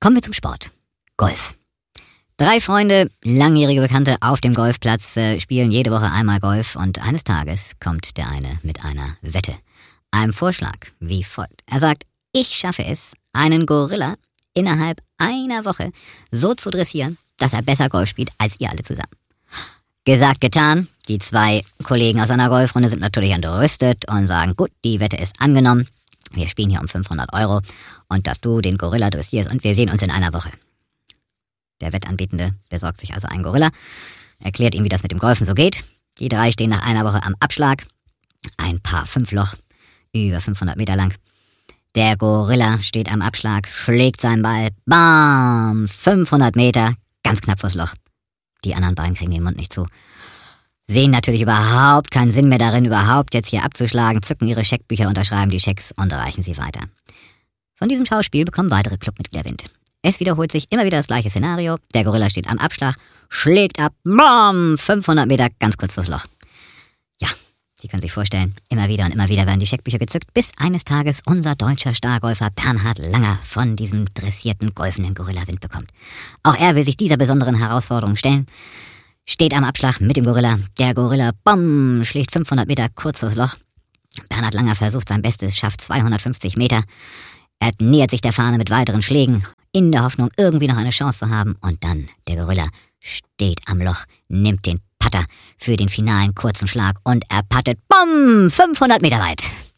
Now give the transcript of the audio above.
Kommen wir zum Sport. Golf. 3 Freunde, langjährige Bekannte auf dem Golfplatz spielen jede Woche einmal Golf und eines Tages kommt der eine mit einer Wette. Einem Vorschlag wie folgt. Er sagt, ich schaffe es, einen Gorilla innerhalb einer Woche so zu dressieren, dass er besser Golf spielt als ihr alle zusammen. Gesagt, getan. Die 2 Kollegen aus einer Golfrunde sind natürlich entrüstet und sagen, gut, die Wette ist angenommen. Wir spielen hier um 500 € und dass du den Gorilla dressierst und wir sehen uns in einer Woche. Der Wettanbietende besorgt sich also einen Gorilla, erklärt ihm, wie das mit dem Golfen so geht. Die 3 stehen nach einer Woche am Abschlag. Ein Paar 5-Loch, über 500 Meter lang. Der Gorilla steht am Abschlag, schlägt seinen Ball, bam, 500 Meter, ganz knapp vors Loch. Die anderen beiden kriegen den Mund nicht zu. Sehen natürlich überhaupt keinen Sinn mehr darin, überhaupt jetzt hier abzuschlagen, zücken ihre Scheckbücher, unterschreiben die Schecks und reichen sie weiter. Von diesem Schauspiel bekommen weitere Clubmitglieder Wind. Es wiederholt sich immer wieder das gleiche Szenario. Der Gorilla steht am Abschlag, schlägt ab, bam, 500 Meter, ganz kurz vors Loch. Ja, Sie können sich vorstellen, immer wieder und immer wieder werden die Scheckbücher gezückt, bis eines Tages unser deutscher Stargolfer Bernhard Langer von diesem dressierten, golfenden Gorilla Wind bekommt. Auch er will sich dieser besonderen Herausforderung stellen. Steht am Abschlag mit dem Gorilla. Der Gorilla, bam, schlägt 500 Meter kurz vors Loch. Bernhard Langer versucht sein Bestes, schafft 250 Meter. Er nähert sich der Fahne mit weiteren Schlägen, in der Hoffnung, irgendwie noch eine Chance zu haben. Und dann, der Gorilla steht am Loch, nimmt den Putter für den finalen kurzen Schlag und er puttet, bam, 500 Meter weit.